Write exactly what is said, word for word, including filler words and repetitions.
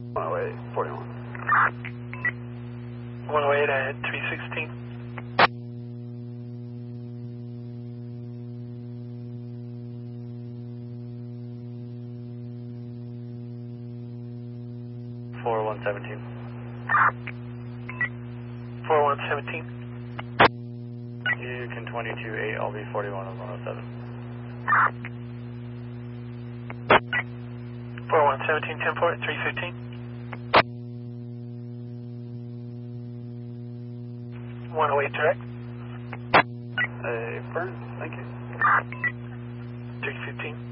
one oh eight, forty-one. one oh eight at three sixteen. four one seventeen. four one seventeen. You can twenty-two eight, I'll be forty-one on one oh seven. four one seventeen, ten four at three fifteen. one oh eight direct. A firm, thank you. three fifteen.